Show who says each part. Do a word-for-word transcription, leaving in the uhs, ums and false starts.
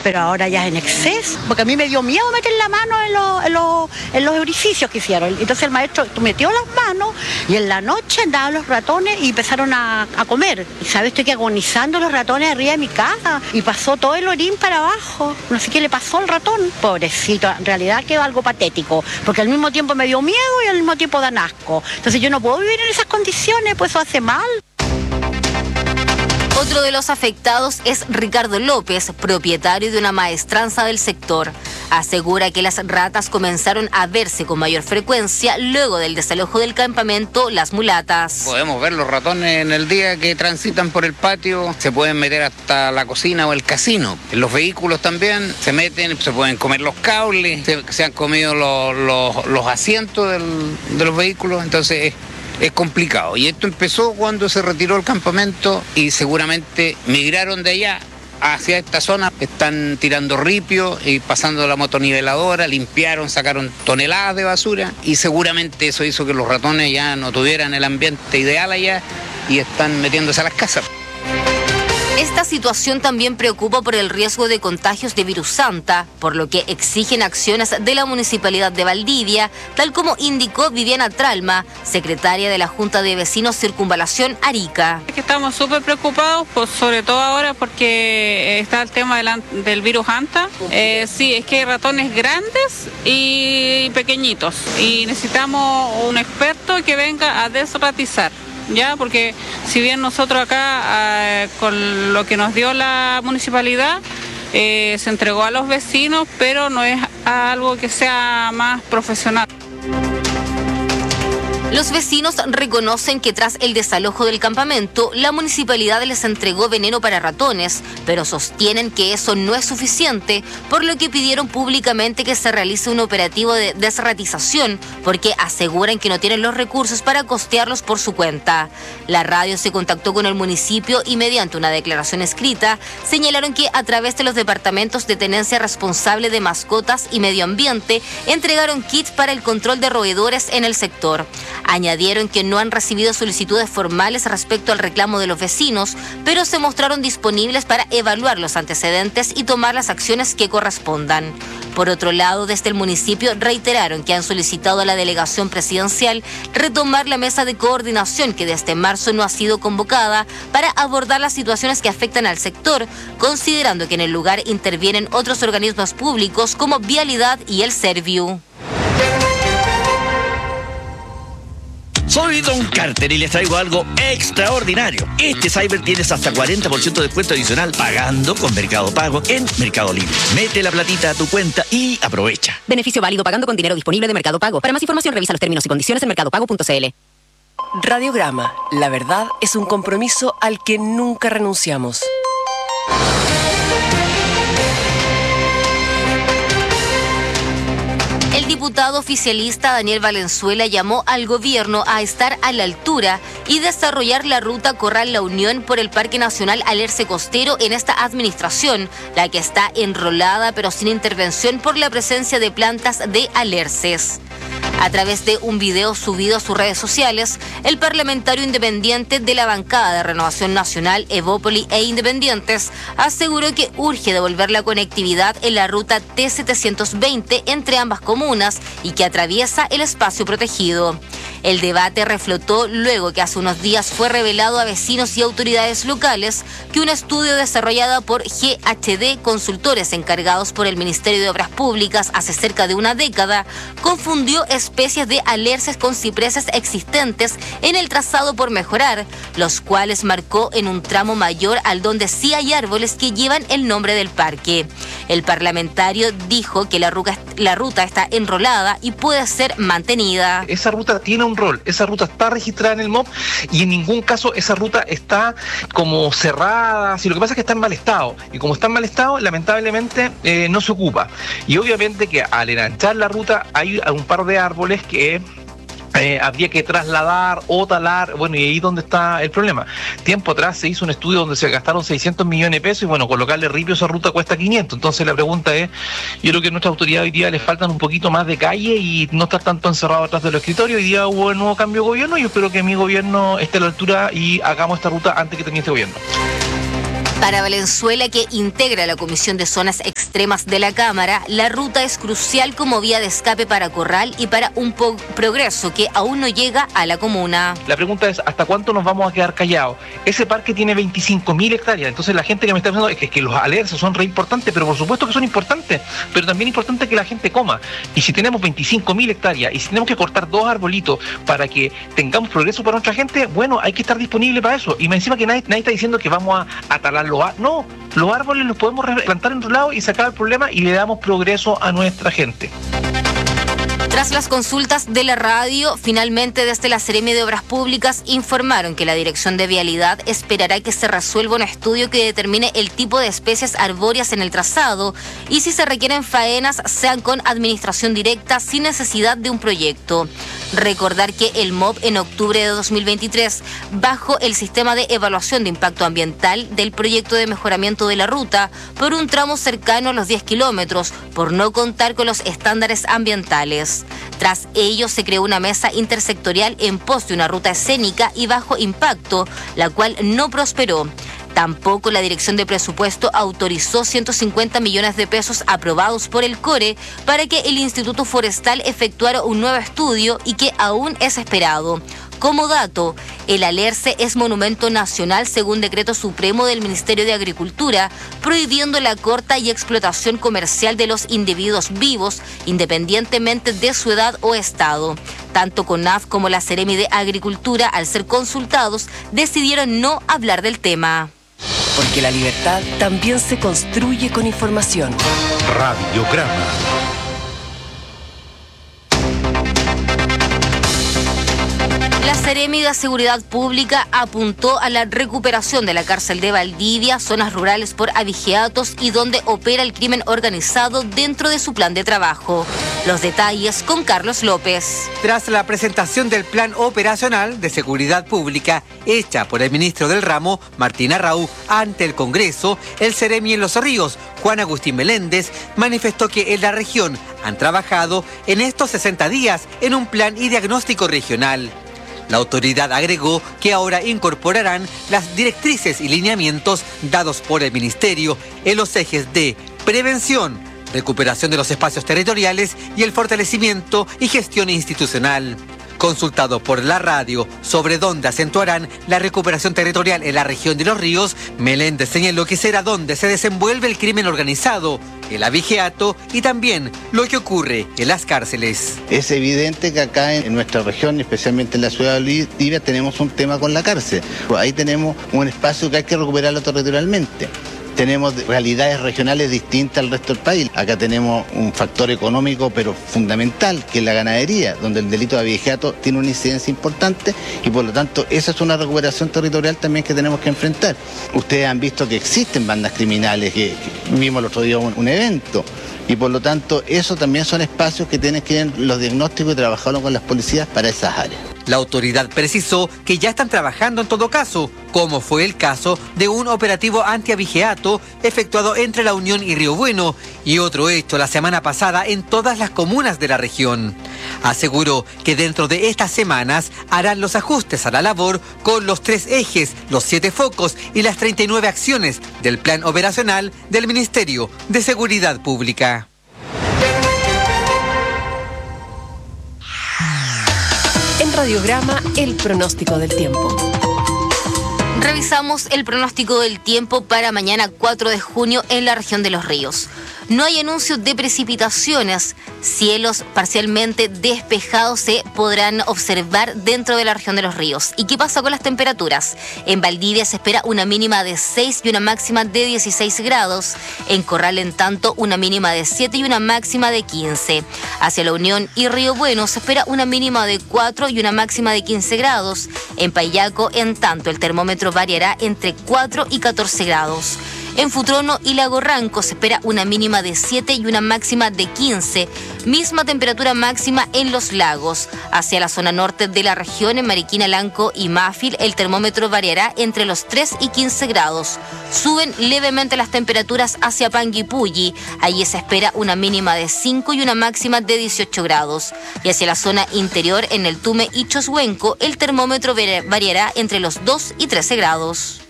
Speaker 1: pero ahora ya es en exceso, porque a mí me dio miedo meter la mano en los, en los, en los orificios que hicieron. Entonces el maestro metió las manos y en la noche andaban los ratones y empezaron a, a comer. Y sabes, estoy que agonizando los ratones arriba de mi casa y pasó todo el orín para abajo. No sé qué le pasó al ratón. Pobrecito, en realidad quedó algo patético, porque al mismo tiempo me dio miedo y al mismo tiempo dan asco. Entonces yo no puedo vivir en esas condiciones, pues eso hace mal.
Speaker 2: Otro de los afectados es Ricardo López, propietario de una maestranza del sector. Asegura que las ratas comenzaron a verse con mayor frecuencia luego del desalojo del campamento Las Mulatas.
Speaker 3: Podemos ver los ratones en el día que transitan por el patio, se pueden meter hasta la cocina o el casino. En los vehículos también se meten, se pueden comer los cables, se, se han comido los, los, los asientos del, de los vehículos, entonces es complicado. Y esto empezó cuando se retiró el campamento y seguramente migraron de allá hacia esta zona. Están tirando ripio y pasando la motoniveladora, limpiaron, sacaron toneladas de basura y seguramente eso hizo que los ratones ya no tuvieran el ambiente ideal allá y están metiéndose a las casas.
Speaker 2: Esta situación también preocupa por el riesgo de contagios de virus Santa, por lo que exigen acciones de la Municipalidad de Valdivia, tal como indicó Viviana Tralma, secretaria de la Junta de Vecinos Circunvalación Arica.
Speaker 4: Estamos súper preocupados, pues, sobre todo ahora porque está el tema del, del virus Santa. Eh, sí, es que hay ratones grandes y pequeñitos y necesitamos un experto que venga a desratizar. Ya, porque si bien nosotros acá, eh, con lo que nos dio la municipalidad, eh, se entregó a los vecinos, pero no es algo que sea más profesional.
Speaker 2: Los vecinos reconocen que tras el desalojo del campamento, la municipalidad les entregó veneno para ratones, pero sostienen que eso no es suficiente, por lo que pidieron públicamente que se realice un operativo de desratización, porque aseguran que no tienen los recursos para costearlos por su cuenta. La radio se contactó con el municipio y mediante una declaración escrita, señalaron que a través de los departamentos de tenencia responsable de mascotas y medio ambiente, entregaron kits para el control de roedores en el sector. Añadieron que no han recibido solicitudes formales respecto al reclamo de los vecinos, pero se mostraron disponibles para evaluar los antecedentes y tomar las acciones que correspondan. Por otro lado, desde el municipio reiteraron que han solicitado a la delegación presidencial retomar la mesa de coordinación que desde marzo no ha sido convocada para abordar las situaciones que afectan al sector, considerando que en el lugar intervienen otros organismos públicos como Vialidad y el Serviu.
Speaker 5: Soy Don Carter y les traigo algo extraordinario. Este Cyber tienes hasta cuarenta por ciento de descuento adicional pagando con Mercado Pago en Mercado Libre. Mete la platita a tu cuenta y aprovecha.
Speaker 6: Beneficio válido pagando con dinero disponible de Mercado Pago. Para más información revisa los términos y condiciones en mercado pago punto c l.
Speaker 7: Radiograma. La verdad es un compromiso al que nunca renunciamos.
Speaker 2: El diputado oficialista Daniel Valenzuela llamó al gobierno a estar a la altura y desarrollar la ruta Corral La Unión por el Parque Nacional Alerce Costero en esta administración, la que está enrolada pero sin intervención por la presencia de plantas de alerces. A través de un video subido a sus redes sociales, el parlamentario independiente de la bancada de Renovación Nacional, Evópoli e Independientes, aseguró que urge devolver la conectividad en la ruta T setecientos veinte entre ambas comunas y que atraviesa el espacio protegido. El debate reflotó luego que hace unos días fue revelado a vecinos y autoridades locales que un estudio desarrollado por G H D, consultores encargados por el Ministerio de Obras Públicas hace cerca de una década, confundió especies de alerces con cipreses existentes en el trazado por mejorar, los cuales marcó en un tramo mayor al donde sí hay árboles que llevan el nombre del parque. El parlamentario dijo que la ruta, la ruta está enrolada y puede ser mantenida.
Speaker 8: Esa ruta tiene un rol, esa ruta está registrada en el M O P y en ningún caso esa ruta está como cerrada, si lo que pasa es que está en mal estado y como está en mal estado lamentablemente eh, no se ocupa y obviamente que al enanchar la ruta hay un par de árboles que Eh, habría que trasladar o talar, bueno, y ahí donde está el problema. Tiempo atrás se hizo un estudio donde se gastaron seiscientos millones de pesos y bueno, colocarle ripio a esa ruta cuesta quinientos. Entonces la pregunta es, yo creo que a nuestra autoridad hoy día les faltan un poquito más de calle y no estar tanto encerrado atrás de los escritorios. Hoy día hubo un nuevo cambio de gobierno y yo espero que mi gobierno esté a la altura y hagamos esta ruta antes que termine este gobierno.
Speaker 2: Para Valenzuela, que integra la Comisión de Zonas Extremas de la Cámara, la ruta es crucial como vía de escape para Corral y para un po- progreso que aún no llega a la comuna.
Speaker 8: La pregunta es, ¿hasta cuánto nos vamos a quedar callados? Ese parque tiene veinticinco mil hectáreas, entonces la gente que me está diciendo es que, que los alerces son re importantes, pero por supuesto que son importantes, pero también es importante que la gente coma. Y si tenemos veinticinco mil hectáreas y si tenemos que cortar dos arbolitos para que tengamos progreso para nuestra gente, bueno, hay que estar disponible para eso. Y me encima que nadie, nadie está diciendo que vamos a, a talar los árboles. No, los árboles los podemos plantar en otro lado y sacar el problema y le damos progreso a nuestra gente.
Speaker 2: Tras las consultas de la radio, finalmente desde la Seremi de Obras Públicas informaron que la Dirección de Vialidad esperará que se resuelva un estudio que determine el tipo de especies arbóreas en el trazado y si se requieren faenas sean con administración directa sin necesidad de un proyecto. Recordar que el M O B en octubre de dos mil veintitrés, bajo el sistema de evaluación de impacto ambiental del proyecto de mejoramiento de la ruta por un tramo cercano a los diez kilómetros, por no contar con los estándares ambientales. Tras ello, se creó una mesa intersectorial en pos de una ruta escénica y bajo impacto, la cual no prosperó. Tampoco la Dirección de Presupuesto autorizó ciento cincuenta millones de pesos aprobados por el CORE para que el Instituto Forestal efectuara un nuevo estudio y que aún es esperado. Como dato, el alerce es monumento nacional según decreto supremo del Ministerio de Agricultura, prohibiendo la corta y explotación comercial de los individuos vivos, independientemente de su edad o estado. Tanto CONAF como la Seremi de Agricultura, al ser consultados, decidieron no hablar del tema.
Speaker 7: Porque la libertad también se construye con información.
Speaker 9: Radiograma.
Speaker 2: La Seremi de Seguridad Pública apuntó a la recuperación de la cárcel de Valdivia, zonas rurales por abigeatos y donde opera el crimen organizado dentro de su plan de trabajo. Los detalles con Carlos López.
Speaker 10: Tras la presentación del Plan Operacional de Seguridad Pública hecha por el ministro del ramo, Martín Arrau, ante el Congreso, el Seremi en Los Ríos, Juan Agustín Meléndez, manifestó que en la región han trabajado en estos sesenta días en un plan y diagnóstico regional. La autoridad agregó que ahora incorporarán las directrices y lineamientos dados por el Ministerio en los ejes de prevención, recuperación de los espacios territoriales y el fortalecimiento y gestión institucional. Consultado por la radio sobre dónde acentuarán la recuperación territorial en la región de Los Ríos, Meléndez señaló que será donde se desenvuelve el crimen organizado, el abigeato y también lo que ocurre en las cárceles.
Speaker 11: Es evidente que acá en nuestra región, especialmente en la ciudad de Valdivia, tenemos un tema con la cárcel. Ahí tenemos un espacio que hay que recuperarlo territorialmente. Tenemos realidades regionales distintas al resto del país. Acá tenemos un factor económico pero fundamental, que es la ganadería, donde el delito de abigeato tiene una incidencia importante y por lo tanto esa es una recuperación territorial también que tenemos que enfrentar. Ustedes han visto que existen bandas criminales, que vimos el otro día un, un evento. Y por lo tanto, eso también son espacios que tienen que ir los diagnósticos y trabajarlo con las policías para esas áreas.
Speaker 10: La autoridad precisó que ya están trabajando en todo caso, como fue el caso de un operativo antiabigeato efectuado entre La Unión y Río Bueno y otro hecho la semana pasada en todas las comunas de la región. Aseguró que dentro de estas semanas harán los ajustes a la labor con los tres ejes, los siete focos y las treinta y nueve acciones del plan operacional del Ministerio de Seguridad Pública.
Speaker 7: En Radiograma, el pronóstico del tiempo.
Speaker 2: Revisamos el pronóstico del tiempo para mañana cuatro de junio en la región de Los Ríos. No hay anuncio de precipitaciones. Cielos parcialmente despejados se podrán observar dentro de la región de Los Ríos. ¿Y qué pasa con las temperaturas? En Valdivia se espera una mínima de seis y una máxima de dieciséis grados. En Corral, en tanto, una mínima de siete y una máxima de quince. Hacia La Unión y Río Bueno se espera una mínima de cuatro y una máxima de quince grados. En Payaco, en tanto, el termómetro variará entre cuatro y catorce grados. En Futrono y Lago Ranco se espera una mínima de siete y una máxima de quince. Misma temperatura máxima en Los Lagos. Hacia la zona norte de la región, en Mariquina, Lanco y Mafil, el termómetro variará entre los tres y quince grados. Suben levemente las temperaturas hacia Panguipulli. Allí se espera una mínima de cinco y una máxima de dieciocho grados. Y hacia la zona interior, en el Tume y Choshuenco, el termómetro variará entre los dos y trece grados.